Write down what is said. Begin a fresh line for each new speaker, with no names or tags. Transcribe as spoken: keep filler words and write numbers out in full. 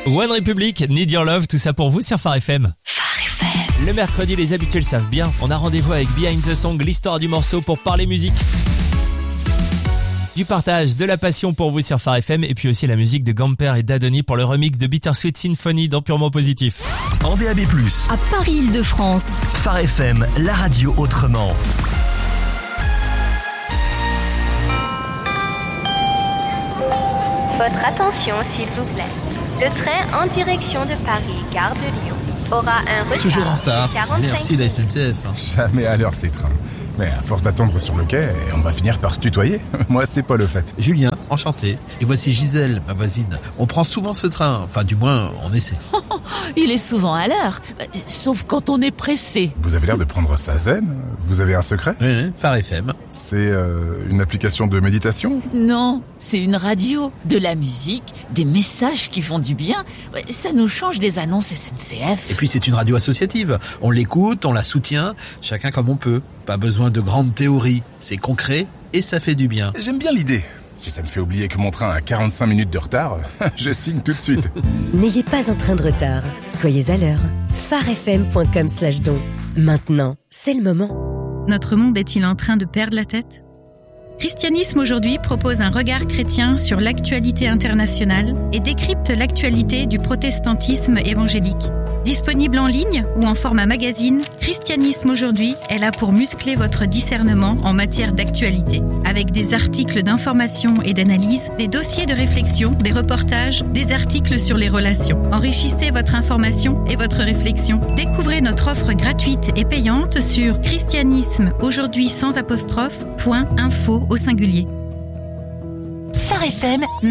One Republic, Need Your Love, tout ça pour vous sur Phare F M.
Phare F M.
Le mercredi, les habitués le savent bien, on a rendez-vous avec Behind the Song, l'histoire du morceau pour parler musique. Du partage, de la passion pour vous sur Phare F M et puis aussi la musique de Gamper et d'Adoni pour le remix de Bittersweet Symphony dans Purement Positif.
En D A B plus,
À Paris-Île-de-France.
Phare F M, la radio autrement.
Votre attention s'il vous plaît. Le train en direction de Paris, gare de Lyon, aura un retard
Toujours en retard.
de quarante-cinq
Merci la S N C F.
Jamais à l'heure ces trains. Mais à force d'attendre sur le quai, on va finir par se tutoyer. Moi, c'est pas le fait.
Julien, enchanté. Et voici Gisèle, ma voisine. On prend souvent ce train. Enfin, du moins, on essaie.
Il est souvent à l'heure, sauf quand on est pressé.
Vous avez l'air de prendre ça zen. Vous avez un secret ?
Oui, oui, Phare F M.
C'est euh, une application de méditation ?
Non, c'est une radio, de la musique, des messages qui font du bien. Ça nous change des annonces S N C F.
Et puis, c'est une radio associative. On l'écoute, on la soutient, chacun comme on peut. Pas besoin de grandes théories. C'est concret et ça fait du bien.
J'aime bien l'idée. Si ça me fait oublier que mon train a quarante-cinq minutes de retard, je signe tout de suite.
N'ayez pas un train de retard. Soyez à l'heure. pharefm point com slash don. Maintenant, c'est le moment.
Notre monde est-il en train de perdre la tête ? Christianisme aujourd'hui propose un regard chrétien sur l'actualité internationale et décrypte l'actualité du protestantisme évangélique. Disponible en ligne ou en format magazine, Christianisme aujourd'hui est là pour muscler votre discernement en matière d'actualité. Avec des articles d'information et d'analyse, des dossiers de réflexion, des reportages, des articles sur les relations. Enrichissez votre information et votre réflexion. Découvrez notre offre gratuite et payante sur christianisme aujourd'hui sans apostrophe point info au singulier.
Phare F M.